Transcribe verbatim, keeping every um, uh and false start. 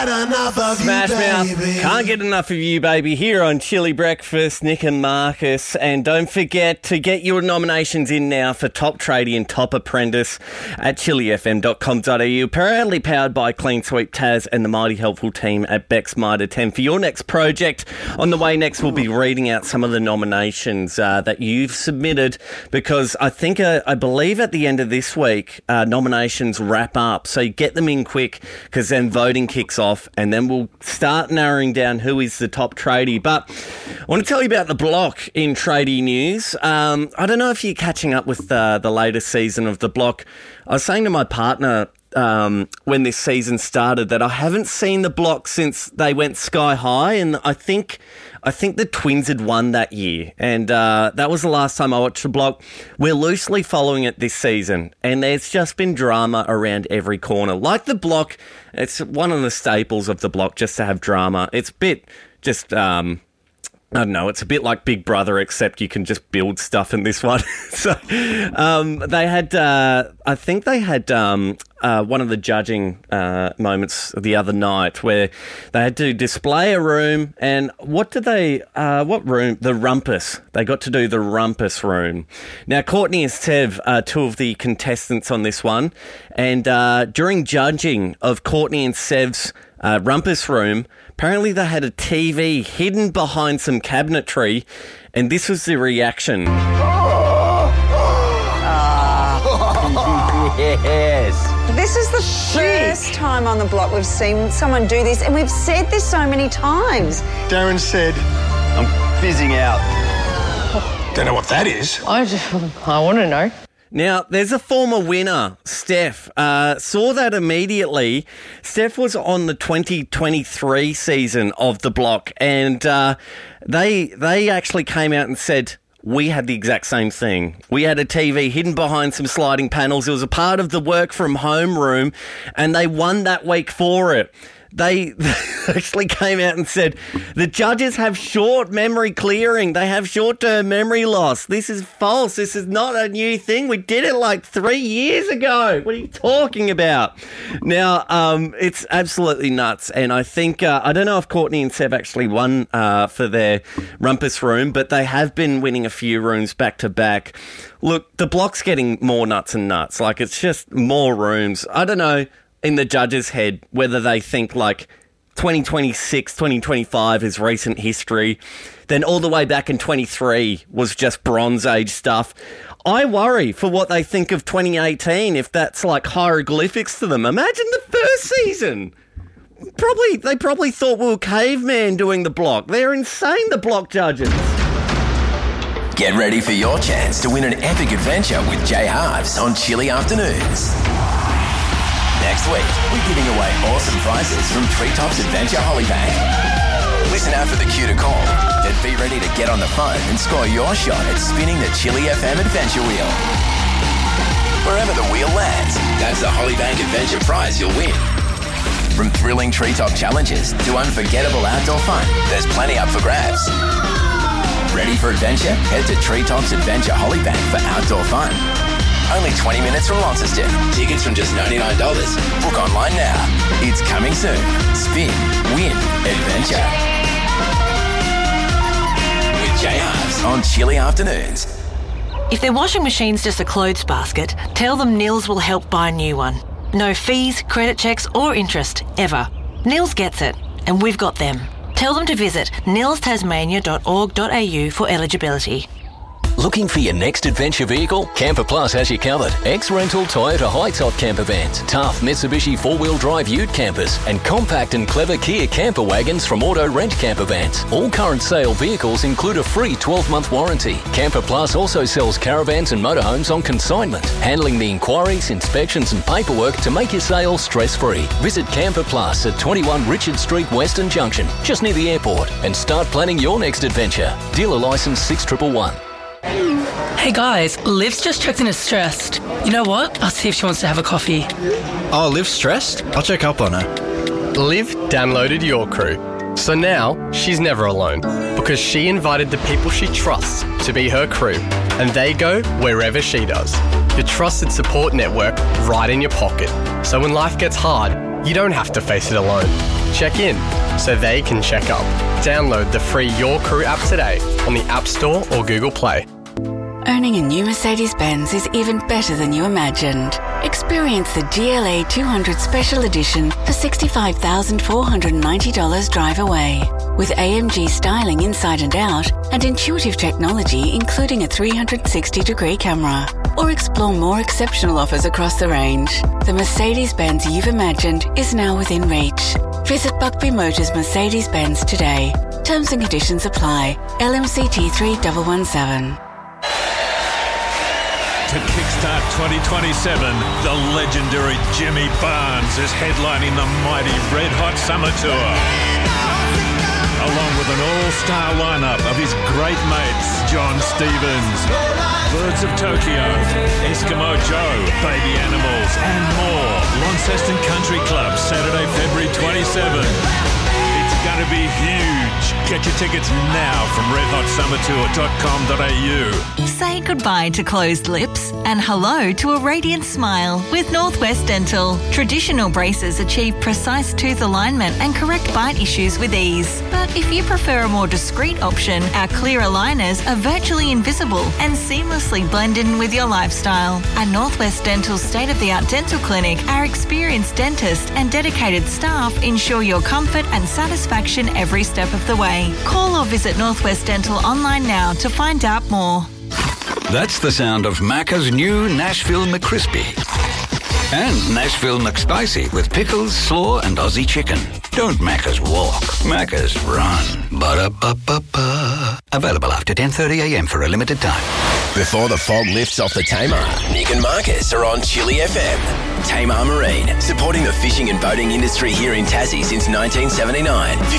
Smash Mouth, can't get enough of you, baby, here on Chili Breakfast, Nick and Marcus. And don't forget to get your nominations in now for Top Tradie and Top Apprentice at chili f m dot com dot a u. Proudly powered by Clean Sweep Taz and the mighty helpful team at Beck's Mitre ten. For your next project, on the way next, we'll be reading out some of the nominations uh, that you've submitted, because I think, uh, I believe at the end of this week, uh, nominations wrap up. So get them in quick, because then voting kicks off. And then we'll start narrowing down who is the top tradie. But I want to tell you about The Block in tradie news. Um, I don't know if you're catching up with uh, the latest season of The Block. I was saying to my partner um, when this season started that I haven't seen The Block since they went sky high, and I think I think the Twins had won that year, and uh, that was the last time I watched The Block. We're loosely following it this season, and there's just been drama around every corner. Like The Block, it's one of the staples of The Block just to have drama. It's a bit just... Um, I don't know, it's a bit like Big Brother, except you can just build stuff in this one. so um, they had, uh, I think they had um, uh, one of the judging uh, moments the other night where they had to display a room, and what did they, uh, what room? The rumpus. They got to do the rumpus room. Now, Courtney and Sev are two of the contestants on this one, and uh, during judging of Courtney and Sev's uh, rumpus room, apparently they had a T V hidden behind some cabinetry, and this was the reaction. Oh, yes. This is the Shit. first time on The Block we've seen someone do this, and we've said this so many times. Darren said, I'm fizzing out. don't know what that is. I, just, I want to know. Now, there's a former winner, Steph, uh, saw that immediately. Steph was on the twenty twenty-three season of The Block, and uh, they they actually came out and said, we had the exact same thing. We had a T V hidden behind some sliding panels. It was a part of the work from home room, and they won that week for it. They actually came out and said, the judges have short memory clearing. They have short-term memory loss. This is false. This is not a new thing. We did it like three years ago. What are you talking about? Now, um, it's absolutely nuts. And I think, uh, I don't know if Courtney and Sev actually won uh, for their rumpus room, but they have been winning a few rooms back to back. Look, The Block's getting more nuts and nuts. Like, it's just more rooms. I don't know in the judge's head whether they think like twenty twenty-six, twenty twenty-five is recent history, then all the way back in twenty-three was just Bronze Age stuff. I worry for what they think of twenty eighteen if that's like hieroglyphics to them. Imagine the first season. Probably they probably thought we were cavemen doing The Block. They're insane, The Block judges. Get ready for your chance to win an epic adventure with Jay Harves on Chili Afternoons. Next week, we're giving away awesome prizes from Treetops Adventure Hollybank. Listen out for the cue to call, then be ready to get on the phone and score your shot at spinning the Chili F M Adventure Wheel. Wherever the wheel lands, that's the Hollybank Adventure prize you'll win. From thrilling treetop challenges to unforgettable outdoor fun, there's plenty up for grabs. Ready for adventure? Head to Treetops Adventure Hollybank for outdoor fun. Only twenty minutes from Launceston. Tickets from just ninety-nine dollars. Book online now. It's coming soon. Spin, win, adventure. With Jay Harves on Chili Afternoons. If their washing machine's just a clothes basket, tell them Nils will help buy a new one. No fees, credit checks or interest, ever. Nils gets it, and we've got them. Tell them to visit nils tasmania dot org dot a u for eligibility. Looking for your next adventure vehicle? Camper Plus has you covered. Ex-rental Toyota high-top camper vans, tough Mitsubishi four-wheel drive ute campers, and compact and clever Kia camper wagons from Auto Rent Camper Vans. All current sale vehicles include a free twelve-month warranty. Camper Plus also sells caravans and motorhomes on consignment, handling the inquiries, inspections and paperwork to make your sale stress-free. Visit Camper Plus at twenty-one Richard Street, Western Junction, just near the airport, and start planning your next adventure. Dealer license six one one one. Hey guys, Liv's just checked in as stressed. You know what? I'll see if she wants to have a coffee. Oh, Liv's stressed? I'll check up on her. Liv downloaded Your Crew. So now she's never alone because she invited the people she trusts to be her crew, and they go wherever she does. Your trusted support network right in your pocket. So when life gets hard, you don't have to face it alone. check in so they can check up. Download the free Your Crew app today on the App Store or Google Play. Owning a new Mercedes-Benz is even better than you imagined. Experience the G L A two hundred Special Edition for sixty-five thousand four hundred ninety dollars drive away. With A M G styling inside and out and intuitive technology including a three hundred sixty degree camera. Or explore more exceptional offers across the range. The Mercedes-Benz you've imagined is now within reach. Visit Buckby Motors Mercedes-Benz today. Terms and conditions apply. L M C T three one one seven. To kickstart twenty twenty-seven, the legendary Jimmy Barnes is headlining the mighty Red Hot Summer Tour. Along with an all-star lineup of his great mates, John Stevens, Birds of Tokyo, Eskimo Joe, Baby Animals, and more. Launceston Country Club, Saturday, February twenty-seventh. It's going to be huge. Get your tickets now from red hot summer tour dot com dot a u. Say goodbye to closed lips and hello to a radiant smile with Northwest Dental. Traditional braces achieve precise tooth alignment and correct bite issues with ease. But if you prefer a more discreet option, our clear aligners are virtually invisible and seamlessly blend in with your lifestyle. At Northwest Dental's state-of-the-art dental clinic, our experienced dentist and dedicated staff ensure your comfort and satisfaction every step of the way. Call or visit Northwest Dental online now to find out more. That's the sound of Macca's new Nashville McCrispy. And Nashville McSpicy with pickles, slaw and Aussie chicken. Don't Macca's walk, Macca's run. Ba-da-ba-ba-ba. Available after ten thirty a m for a limited time. Before the fog lifts off the Tamar, Nick and Marcus are on Chili F M. Tamar Marine, supporting the fishing and boating industry here in Tassie since nineteen seventy-nine.